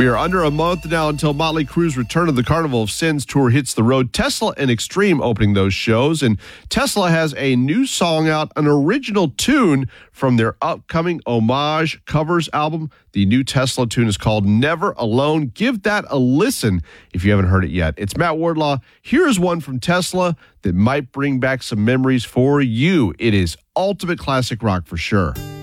We are under a month now until Motley Crue's Return of the Carnival of Sins tour hits the road. Tesla and Extreme opening those shows. And Tesla has a new song out, an original tune from their upcoming Homage covers album. The new Tesla tune is called Never Alone. Give that a listen if you haven't heard it yet. It's Matt Wardlaw. Here's one from Tesla that might bring back some memories for you. It is ultimate classic rock for sure.